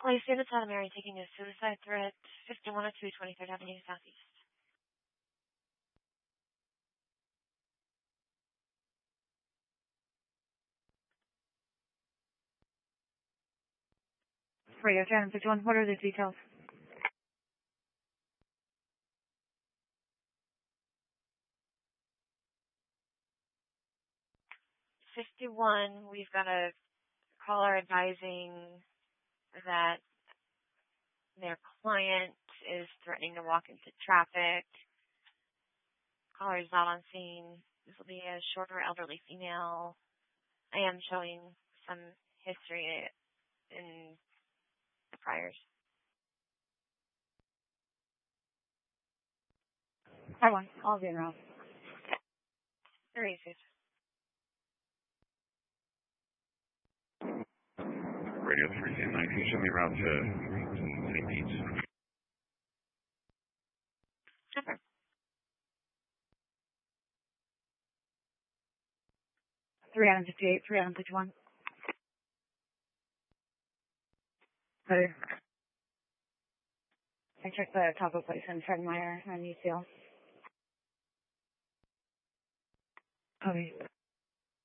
Police unit Santa Mary taking a suicide threat, 5102 23rd Avenue Southeast. Radio 351, what are the details? We've got a caller advising that their client is threatening to walk into traffic. Caller is not on scene. This will be a shorter elderly female. I am showing some history in the priors. Hi, one. I'll be around. There he is. Radio 309, can you show me around to St. Pete's? Sure. 358, 351. Better. I checked the taco place in Fred Meyer on UCL. Okay.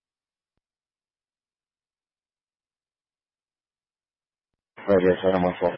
Radio 714.